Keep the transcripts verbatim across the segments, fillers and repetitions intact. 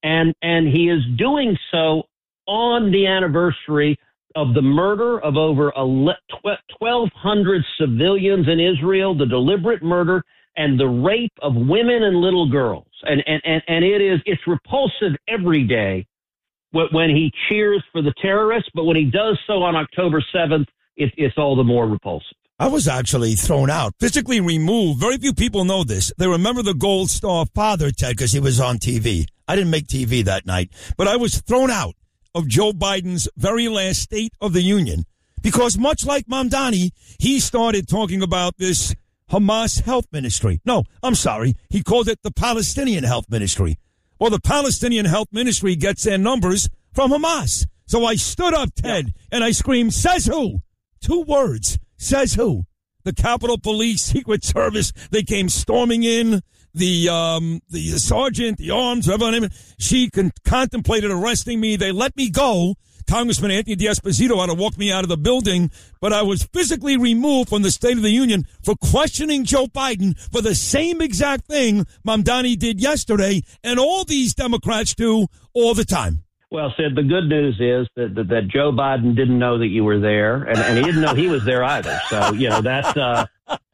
And, and he is doing so on the anniversary of the murder of over twelve hundred civilians in Israel, the deliberate murder and the rape of women and little girls. And, and, and, and it is, it's repulsive every day when he cheers for the terrorists, but when he does so on October seventh, it, it's all the more repulsive. I was actually thrown out, physically removed. Very few people know this. They remember the Gold Star father, Ted, because he was on T V. I didn't make T V that night, but I was thrown out of Joe Biden's very last State of the Union because, much like Mamdani, he started talking about this Hamas health ministry. No, I'm sorry. He called it the Palestinian health ministry. Well, the Palestinian health ministry gets their numbers from Hamas. So I stood up, Ted, yeah. and I screamed, says who? Two words. Says who? The Capitol Police, Secret Service. They came storming in. The um, the sergeant, the arms, whatever her name is, she con- contemplated arresting me. They let me go. Congressman Anthony D'Esposito had to walk me out of the building, but I was physically removed from the State of the Union for questioning Joe Biden for the same exact thing Mamdani did yesterday, and all these Democrats do all the time. Well, Sid, the good news is that, that, that Joe Biden didn't know that you were there, and, and he didn't know he was there either. So, you know, that's... Uh,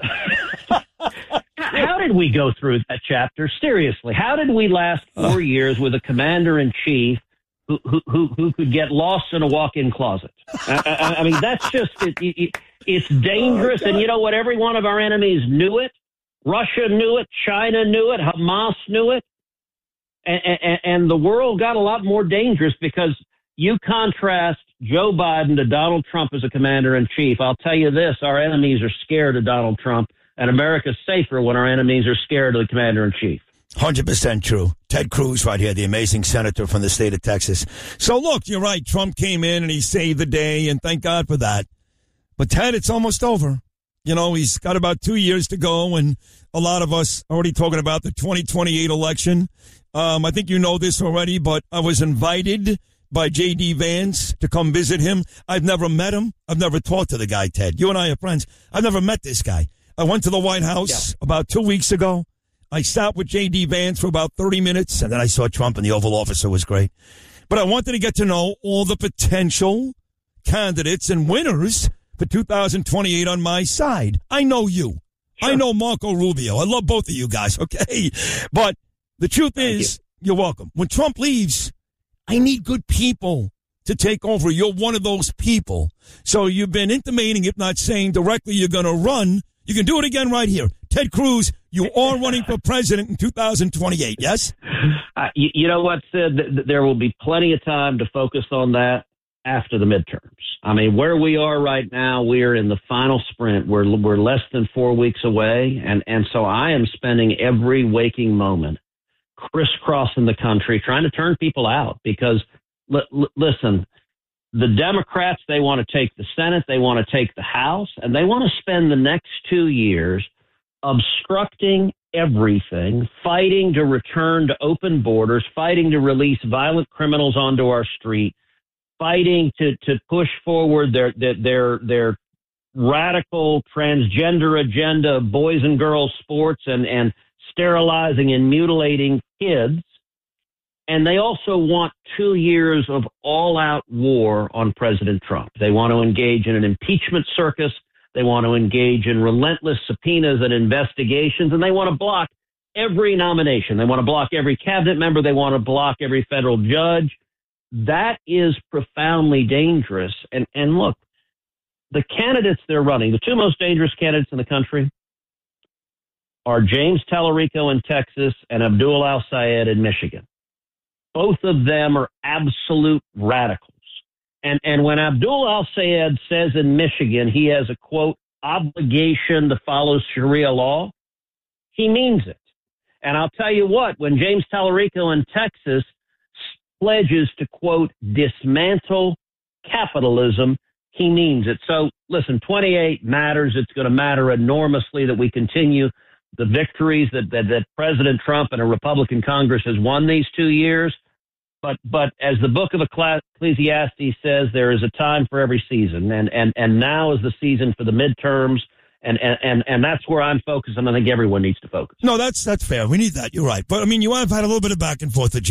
how did we go through that chapter? Seriously, how did we last four years with a commander-in-chief who, who, who, who could get lost in a walk-in closet? I, I, I mean, that's just... It, it, it's dangerous, oh, and you know what? Every one of our enemies knew it. Russia knew it. China knew it. Hamas knew it. And, and, and the world got a lot more dangerous because you contrast Joe Biden to Donald Trump as a commander-in-chief. I'll tell you this, our enemies are scared of Donald Trump, and America's safer when our enemies are scared of the commander-in-chief. one hundred percent true. Ted Cruz right here, the amazing senator from the state of Texas. So, look, you're right. Trump came in and he saved the day, and thank God for that. But, Ted, it's almost over. You know, he's got about two years to go, and a lot of us are already talking about the twenty twenty-eight election. Um, I think you know this already, but I was invited by J D. Vance to come visit him. I've never met him. I've never talked to the guy, Ted. You and I are friends. I've never met this guy. I went to the White House yeah. about two weeks ago. I sat with J D. Vance for about thirty minutes, and then I saw Trump in the Oval Office. It was great. But I wanted to get to know all the potential candidates and winners for two thousand twenty-eight on my side. I know you. Sure. I know Marco Rubio. I love both of you guys, okay? But the truth Thank is, you. you're welcome. When Trump leaves, I need good people to take over. You're one of those people. So you've been intimating, if not saying directly, you're going to run. You can do it again right here. Ted Cruz, you are running for president in two thousand twenty-eight, yes? Uh, you, you know what, Sid? There will be plenty of time to focus on that after the midterms. I mean, where we are right now, we're in the final sprint. We're we're less than four weeks away, and, and so I am spending every waking moment crisscrossing the country, trying to turn people out. Because, l- l- listen, the Democrats, they want to take the Senate, they want to take the House, and they want to spend the next two years obstructing everything, fighting to return to open borders, fighting to release violent criminals onto our street, fighting to, to push forward their, their, their, their radical transgender agenda of boys and girls sports and, and sterilizing and mutilating kids. And they also want two years of all-out war on President Trump. They want to engage in an impeachment circus. They want to engage in relentless subpoenas and investigations, and they want to block every nomination. They want to block every cabinet member. They want to block every federal judge. That is profoundly dangerous. And, and look, the candidates they're running, the two most dangerous candidates in the country are James Tallarico in Texas and Abdul al-Sayed in Michigan. Both of them are absolute radicals. And and when Abdul al-Sayed says in Michigan he has a, quote, obligation to follow Sharia law, he means it. And I'll tell you what, when James Tallarico in Texas pledges to, quote, dismantle capitalism, he means it. So, listen, twenty-eight matters. It's going to matter enormously that we continue the victories that, that, that President Trump and a Republican Congress has won these two years. But but as the book of Ecclesiastes says, there is a time for every season. And, and, and now is the season for the midterms. And, and, and that's where I'm focused, and I think everyone needs to focus. No, that's that's fair. We need that. You're right. But, I mean, you have had a little bit of back and forth with